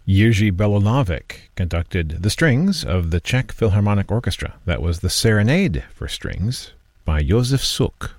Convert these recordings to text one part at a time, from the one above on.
Jiří Belonovic conducted the strings of the Czech Philharmonic Orchestra. That was the Serenade for Strings by Josef Suk.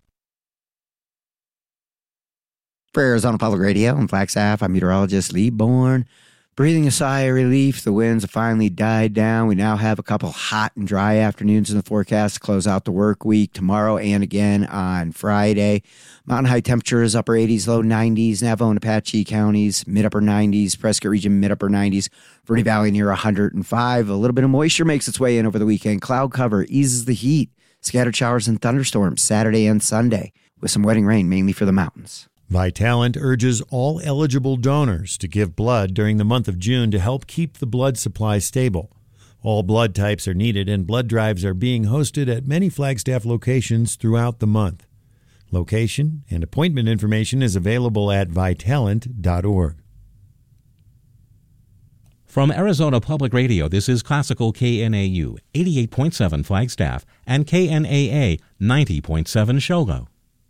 For Arizona Public Radio and Flagstaff, I'm meteorologist Lee Bourne. Breathing a sigh of relief, the winds have finally died down. We now have a couple hot and dry afternoons in the forecast to close out the work week tomorrow and again on Friday. Mountain high temperatures, upper 80s, low 90s, Navajo and Apache counties, mid-upper 90s, Prescott region, mid-upper 90s, Verde Valley near 105. A little bit of moisture makes its way in over the weekend. Cloud cover eases the heat. Scattered showers and thunderstorms Saturday and Sunday with some wetting rain, mainly for the mountains. Vitalant urges all eligible donors to give blood during the month of June to help keep the blood supply stable. All blood types are needed, and blood drives are being hosted at many Flagstaff locations throughout the month. Location and appointment information is available at vitalant.org. From Arizona Public Radio, this is Classical KNAU 88.7 Flagstaff and KNAA 90.7 Shogo.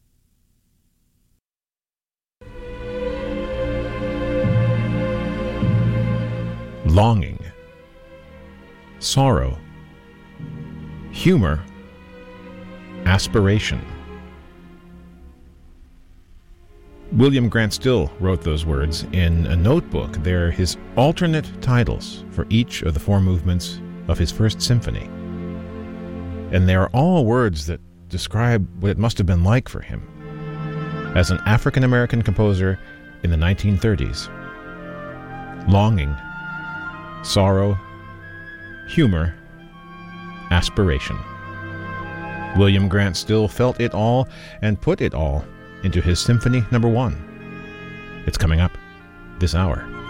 Longing, sorrow, humor, aspiration. William Grant Still wrote those words in a notebook. They're his alternate titles for each of the four movements of his first symphony. And they are all words that describe what it must have been like for him as an African-American composer in the 1930s. Longing, sorrow, humor, aspiration. William Grant Still felt it all and put it all into his Symphony No. 1. It's coming up this hour.